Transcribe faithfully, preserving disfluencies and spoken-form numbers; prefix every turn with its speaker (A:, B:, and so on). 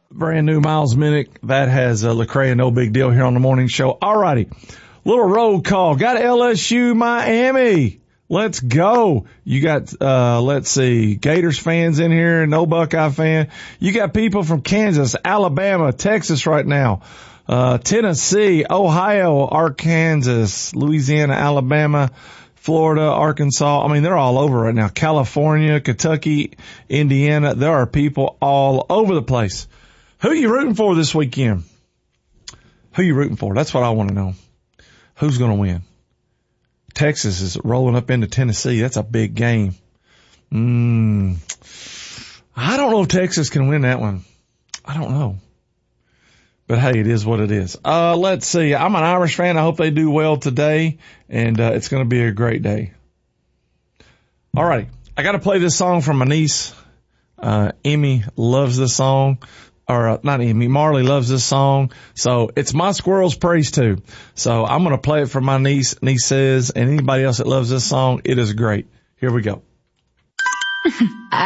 A: Brand new Miles Minnick. That has uh, Lecrae and No Big Deal here on the morning show. All righty. Little roll call. Got L S U Miami. Let's go. You got, uh, let's see, Gators fans in here, no Buckeye fan. You got people from Kansas, Alabama, Texas right now, uh, Tennessee, Ohio, Arkansas, Louisiana, Alabama, Florida, Arkansas. I mean, they're all over right now. California, Kentucky, Indiana. There are people all over the place. Who you rooting for this weekend? Who you rooting for? That's what I want to know. Who's going to win? Texas is rolling up into Tennessee. That's a big game. Mm, I don't know if Texas can win that one. I don't know. But hey, it is what it is. Uh, let's see. I'm an Irish fan. I hope they do well today, and uh, it's going to be a great day. All right. I got to play this song from my niece. Uh, Emmy loves this song. Or uh, not Emmy, Marley loves this song. So it's My Squirrels Praise Too. So I'm going to play it for my niece, nieces, and anybody else that loves this song. It is great. Here we go.